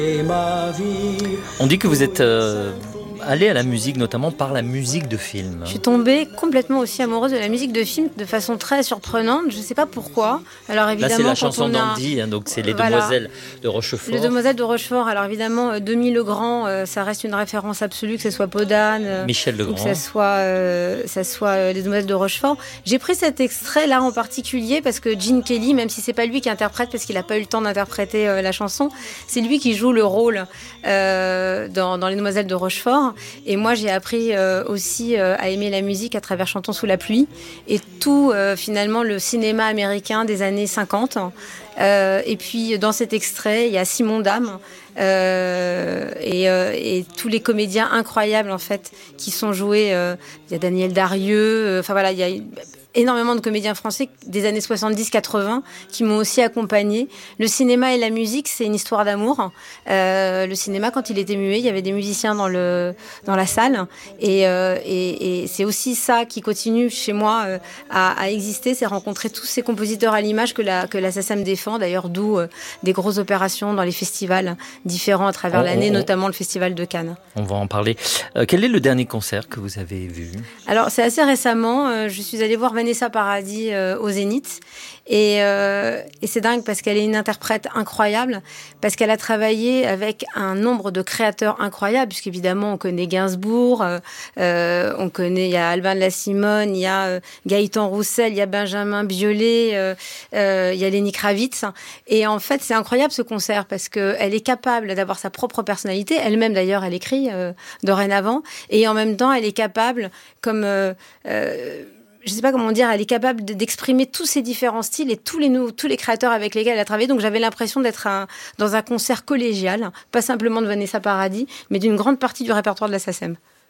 On dit que vous êtes allé à la musique, notamment par la musique de film. Je suis tombée complètement aussi amoureuse de la musique de film de façon très surprenante. Je ne sais pas pourquoi. Alors évidemment, là, c'est la chanson d'Andy, donc c'est Les Demoiselles de Rochefort. Les Demoiselles de Rochefort. Alors évidemment, Demi Legrand, ça reste une référence absolue, que ce soit Podane, Michel Legrand, ou que ça soit Les Demoiselles de Rochefort. J'ai pris cet extrait là en particulier parce que Gene Kelly, même si c'est pas lui qui interprète, parce qu'il n'a pas eu le temps d'interpréter la chanson, c'est lui qui joue le rôle dans Les Demoiselles de Rochefort. Et moi, j'ai appris aussi à aimer la musique à travers Chantons sous la pluie et tout, finalement, le cinéma américain des années 50. Et puis, dans cet extrait, il y a Simon Dame et tous les comédiens incroyables, en fait, qui sont joués. Il y a Daniel Darieux, enfin voilà, il y a énormément de comédiens français des années 70-80 qui m'ont aussi accompagnée. Le cinéma et la musique, c'est une histoire d'amour. Le cinéma, quand il était muet, il y avait des musiciens dans la salle. Et c'est aussi ça qui continue chez moi à exister, c'est rencontrer tous ces compositeurs à l'image que la SACEM défend. D'ailleurs, d'où des grosses opérations dans les festivals différents à travers l'année, notamment le Festival de Cannes. On va en parler. Quel est le dernier concert que vous avez vu ? Alors, c'est assez récemment. Je suis allée voir Vanessa Paradis au Zénith. Et c'est dingue parce qu'elle est une interprète incroyable, parce qu'elle a travaillé avec un nombre de créateurs incroyables, puisqu'évidemment, on connaît Gainsbourg, il y a Albin de la Simone, il y a Gaëtan Roussel, il y a Benjamin Biolay, il y a Lenny Kravitz. Et en fait, c'est incroyable ce concert parce qu'elle est capable d'avoir sa propre personnalité. Elle-même, d'ailleurs, elle écrit dorénavant. Et en même temps, elle est capable, comme... je sais pas comment dire, elle est capable d'exprimer tous ces différents styles et tous les créateurs avec lesquels elle a travaillé. Donc j'avais l'impression d'être dans un concert collégial, pas simplement de Vanessa Paradis, mais d'une grande partie du répertoire de la SACEM.